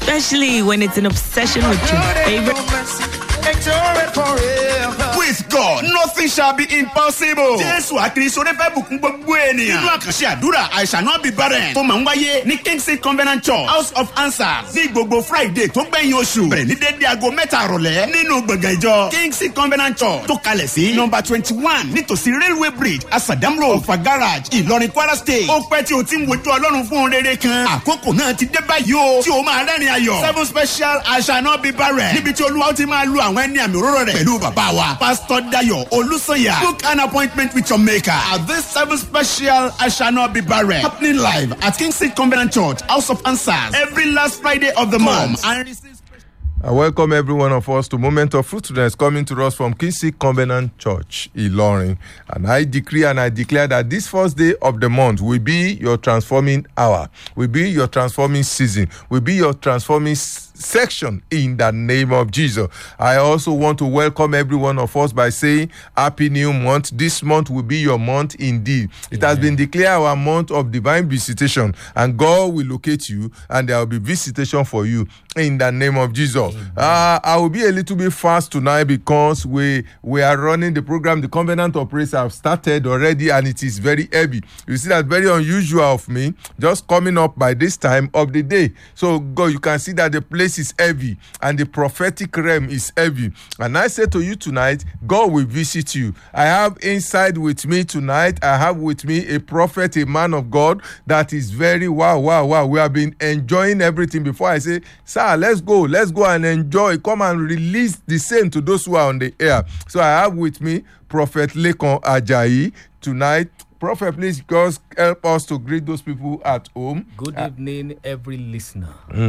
especially when it's an obsession with your favorite. With God, nothing shall be impossible. Jésù àkìrìsọ rẹ̀ fẹ́ bùkún gbogbo ènìyàn. Nínú àkànṣe àdúrà, I shall not be barren. Tó máa ń wáyé ní Kingseed Covenant Church, House of Answers. Ní gbogbo Friday tó gbẹ̀yìn oṣù. Bẹ̀rẹ̀ ní dédé aago mẹ́ta àrọ̀lẹ́. Nínú gbọ̀ngàn ìjọ Kingseed Covenant Church. Tó kalẹ̀ sí nọ́mbà 21 nítòsí Railway Bridge, Asadam Road, Ọ̀fà Garage, Ìlọrin, Kwara State. Ó pẹ́ tí o ti ń wojú Ọlọ́run fún ohun rere kan. Àkókò náà ti dé báyìí o. Tí o máa rẹ́rìn ayọ̀. 7 special I shall not be barren. Níbi tí Olúwa ti máa lu àwọn ẹni àmì òróró rẹ̀. Pẹ̀lú bàbá wa, Pastor Dayo Olúsanya. Book an appointment with your maker. At this 7 special I shall not be barren. Happening live at Kingseed Covenant Church, House of Answers. Every last Friday of the month. And I welcome every one of us to Moment of Fruitfulness coming to us from Kingseed Covenant Church, Ilorin. And I decree and I declare that this first day of the month will be your transforming hour, will be your transforming season, will be your transforming section in the name of Jesus. I also want to welcome every one of us by saying Happy New Month. This month will be your month indeed. It has been declared our month of divine visitation, and God will locate you and there will be visitation for you in the name of Jesus. I will be a little bit fast tonight because we are running the program. The Covenant of Praise have started already and it is very heavy. You see, that's very unusual of me just coming up by this time of the day. So God, you can see that the place is heavy and the prophetic realm is heavy. And I say to you tonight, God will visit you. I have inside with me tonight, I have with me a prophet, a man of God that is very wow. We have been enjoying everything. Before I say, sir, let's go and enjoy. Come and release the same to those who are on the air. So I have with me Prophet Lekon Ajayi tonight. Prophet, please just help us to greet those people at home. Good evening, every listener.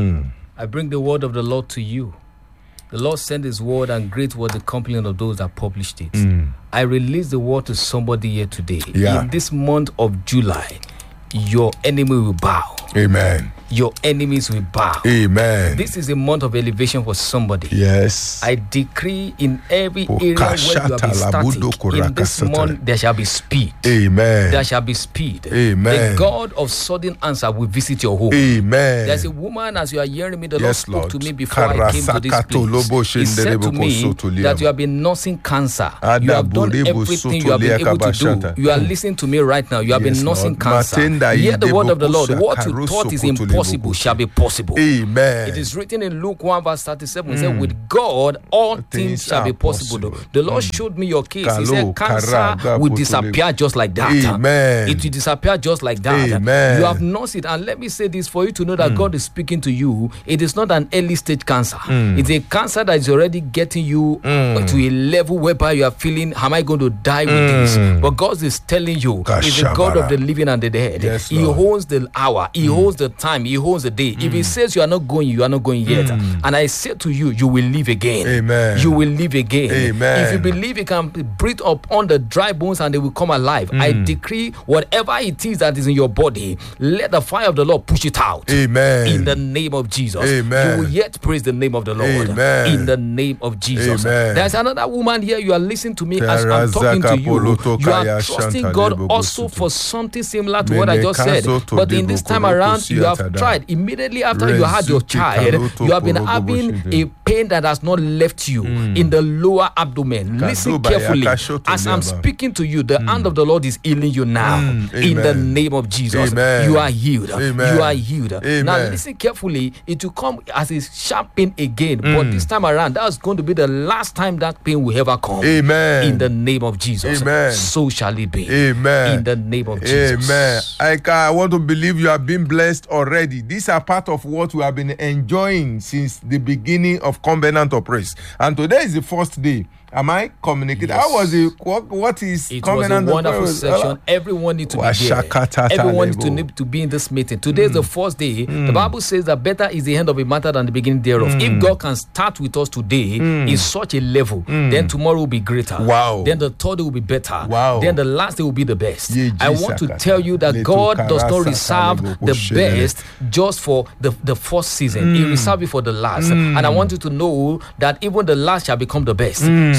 I bring the word of the Lord to you. The Lord sent his word, and great was the company of those that published it. I release the word to somebody here today. In this month of July, your enemy will bow. Amen. Your enemies will bow. Amen. This is a month of elevation for somebody. Yes. I decree in every area where you have been static, in this month there shall be speed. Amen. There shall be speed. Amen. The God of sudden answer will visit your home. Amen. There's a woman, as you are hearing me, the Lord spoke to me before Karasakato I came to this place. He said to me that you have been nursing cancer. You have done everything you have been able to do. You are listening to me right now. You have been nursing cancer. Hear the word of the Lord. What you thought is impossible shall be possible. Amen. It is written in Luke 1 verse 37. It said, with God all things shall be possible. The Lord showed me your case. He said cancer will disappear just like that. Amen. It will disappear just like that. Amen. You have nursed it. And let me say this for you to know that God is speaking to you. It is not an early stage cancer. It's a cancer that is already getting you to a level whereby you are feeling, am I going to die with this? But God is telling you, He's the God of the living and the dead. Yes, He holds the hour. He holds the time. He holds the day. If He says you are not going yet. And I say to you, you will live again. Amen. You will live again. Amen. If you believe, you can breathe upon the dry bones and they will come alive. I decree whatever it is that is in your body, let the fire of the Lord push it out. Amen. In the name of Jesus. Amen. You will yet praise the name of the Lord. Amen. In the name of Jesus. Amen. There's another woman here. You are listening to me as I'm talking to you. You are trusting God also for something similar to what I just said. But in this time around, you have tried. Immediately after you had your child, you have been having a pain that has not left you in the lower abdomen. Listen carefully. As I'm speaking to you, the hand of the Lord is healing you now. In the name of Jesus. Amen. You are healed. Amen. You are healed. Amen. Now listen carefully. It will come as a sharp pain again. But this time around, that's going to be the last time that pain will ever come. Amen. In the name of Jesus. Amen. So shall it be. Amen. In the name of Jesus. Amen. I want to believe you have been blessed already. These are part of what we have been enjoying since the beginning of Covenant of Praise. And today is the first day. Am I communicating? Yes. How was it? What is it? Covenant was a wonderful session. Everyone needs to be there. Everyone needs to be in this meeting. Today is the first day. The Bible says that better is the end of a matter than the beginning thereof. If God can start with us today in such a level, then tomorrow will be greater. Wow. Then the third day will be better. Wow. Then the last day will be the best. I want to tell you that God does not reserve the best just for the first season. He reserved it for the last. And I want you to know that even the last shall become the best. So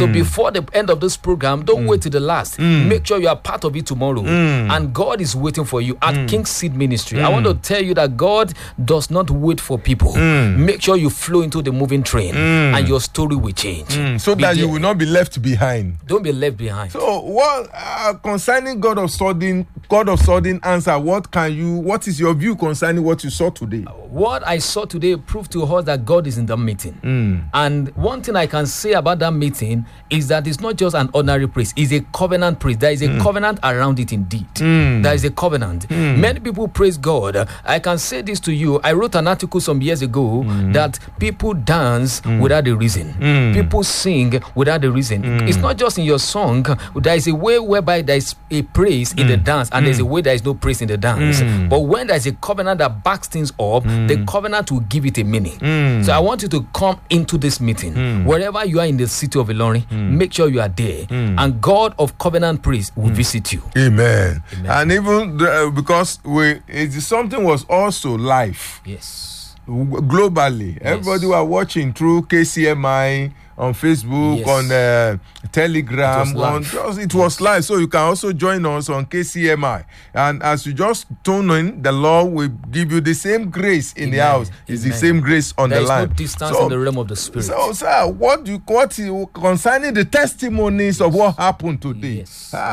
So before the end of this program, don't wait till the last. Make sure you are part of it tomorrow. And God is waiting for you at King Seed Ministry. I want to tell you that God does not wait for people. Make sure you flow into the moving train and your story will change. So that you will not be left behind. Don't be left behind. So what concerning God of sudden answer, what is your view concerning what you saw today? What I saw today proved to us that God is in the meeting. And one thing I can say about that meeting is that it's not just an ordinary praise, it's a covenant praise. There is a covenant around it indeed. There is a covenant. Many people praise God. I can say this to you. I wrote an article some years ago that people dance without a reason. People sing without a reason. It's not just in your song. There is a way whereby there is a praise in the dance, and there's a way there is no praise in the dance. But when there's a covenant that backs things up, the covenant will give it a meaning. So I want you to come into this meeting. Wherever you are in the city of Ilorin, make sure you are there. And God of covenant praise will visit you. Amen. And even because something was also live. Yes. Globally. Yes. Everybody were watching through KCMI, on Facebook, on Telegram. It was live. So you can also join us on KCMI. And as you just tune in, the Lord will give you the same grace in the house. It's the same grace on the line. There is no distance in the realm of the Spirit. So, sir, what concerning the testimonies of what happened today?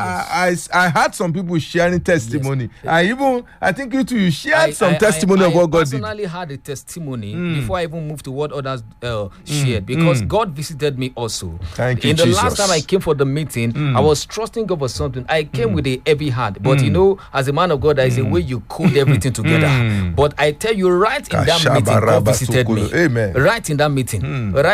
I had some people sharing testimony. I think you too, you shared some testimony of what God did. I personally had a testimony before I even moved to what others shared, because God visited me also. Thank you, in the last time I came for the meeting, I was trusting God for something. I came with a heavy heart, but as a man of God, there is a way you code everything together. But I tell you, right in that meeting, God visited me. Amen. Right in that meeting,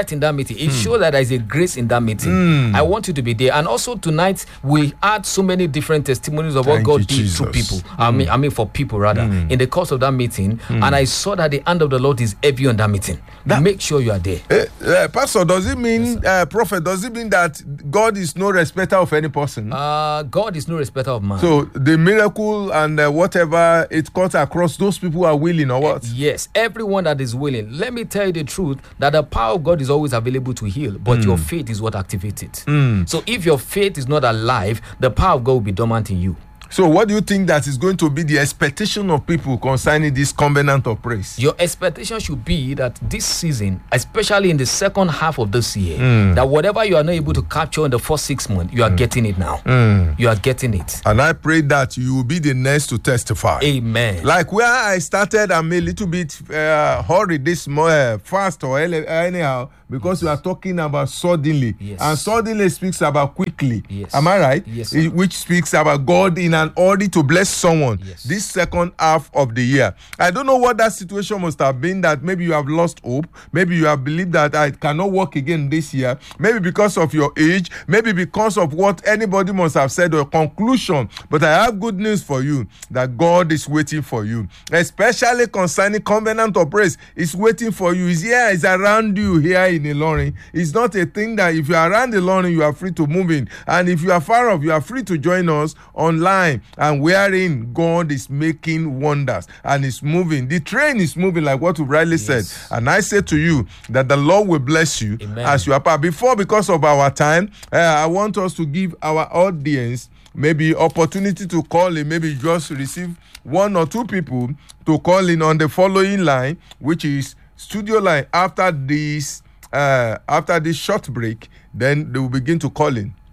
it shows that there is a grace in that meeting. I want you to be there. And also tonight, we had so many different testimonies of what God did through people. I mean for people rather, in the course of that meeting. And I saw that the hand of the Lord is heavy on that meeting. Make sure you are there. Pastor, does it mean, Prophet, does it mean that God is no respecter of any person? God is no respecter of man. So the miracle and whatever it cuts across, those people are willing or what? Yes, everyone that is willing. Let me tell you the truth, that the power of God is always available to heal, but your faith is what activates it. So if your faith is not alive, the power of God will be dormant in you. So what do you think that is going to be the expectation of people concerning this covenant of praise? Your expectation should be that this season, especially in the second half of this year, that whatever you are not able to capture in the first 6 months, you are getting it now. You are getting it. And I pray that you will be the next to testify. Amen. Like where I started, I'm a little bit hurried this fast or anyhow, because we are talking about suddenly. Yes. And suddenly speaks about quickly. Yes. Am I right? Yes. Which speaks about God in an order to bless someone this second half of the year. I don't know what that situation must have been, that maybe you have lost hope. Maybe you have believed that I cannot work again this year. Maybe because of your age. Maybe because of what anybody must have said or conclusion. But I have good news for you, that God is waiting for you. Especially concerning covenant of praise. It's waiting for you. It's here, it's around you here in Ilorin. It's not a thing that if you are around Ilorin, you are free to move in. And if you are far off, you are free to join us online. And wherein God is making wonders and is moving. The train is moving like what we rightly said. And I say to you that the Lord will bless you. Amen. As you are part. Because of our time, I want us to give our audience maybe opportunity to call in. Maybe just receive 1 or 2 people to call in on the following line, which is studio line. After this short break, then they will begin to call in.